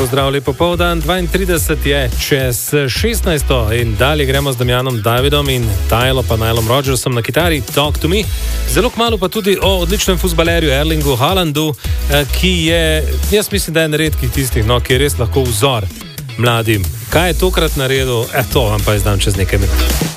pozdrav, lepo poldan. 32 je čez 16. in dalje gremo z Damjanom Davidom in Tylo pa Nilom Rodgersom na kitari Talk to Me. Zelo kmalu pa tudi o odličnem fuzbalerju Erlingu Haalandu, ki je, jaz mislim, da je en redkih tistih, ki je res lahko vzor mladim. Kaj je tokrat naredil? To vam pa izdam čez nekaj minut.